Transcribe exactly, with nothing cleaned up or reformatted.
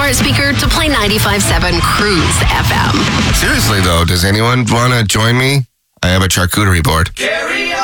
smart speaker to play ninety-five point seven Cruise F M. Seriously, though, does anyone want to join me? I have a charcuterie board. Carry on.